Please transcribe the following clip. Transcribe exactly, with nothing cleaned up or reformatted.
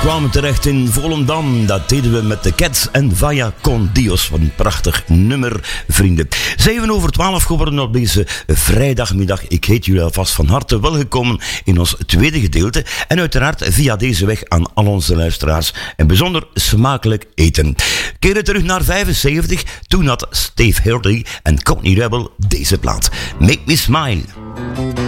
kwamen terecht in Volendam. Dat deden we met de Cats en Vaya con Dios. Wat een prachtig nummer, vrienden. Zeven over twaalf geworden op deze vrijdagmiddag. Ik heet jullie alvast van harte welgekomen in ons tweede gedeelte. En uiteraard via deze weg aan al onze luisteraars. En bijzonder smakelijk eten. Keren terug naar vijfenzeventig. Toen had Steve Hurley en Courtney Rebel deze plaat. Make Me Smile.